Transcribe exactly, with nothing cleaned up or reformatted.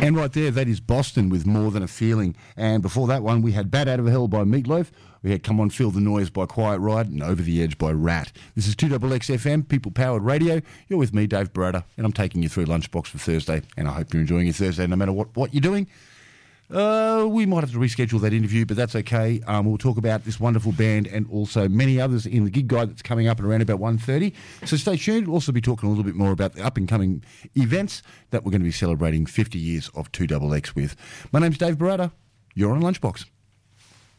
And right there, that is Boston with More Than a Feeling. And before that one, we had Bat Out of Hell by Meatloaf. We had Come On Feel the Noise by Quiet Riot and Over the Edge by Rat. This is two X X F M, people-powered radio. You're with me, Dave Barada, and I'm taking you through Lunchbox for Thursday, and I hope you're enjoying your Thursday no matter what, what you're doing. Uh, we might have to reschedule that interview, but that's okay. Um, we'll talk about this wonderful band and also many others in the gig guide that's coming up at around about one thirty. So stay tuned. We'll also be talking a little bit more about the up-and-coming events that we're going to be celebrating fifty years of two X X with. My name's Dave Barada. You're on Lunchbox.